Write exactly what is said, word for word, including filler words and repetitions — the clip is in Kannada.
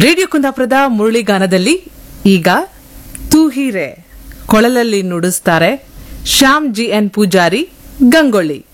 ರೇಡಿಯೋ ಕುಂದಾಪುರದ ಮುರಳಿಗಾನದಲ್ಲಿ ಈಗ ತೂಹಿರೆ ಕೊಳಲಲ್ಲಿ ನುಡಿಸ್ತಾರೆ ಶ್ಯಾಮ್ ಜಿ ಎನ್ ಪೂಜಾರಿ ಗಂಗೊಳ್ಳಿ.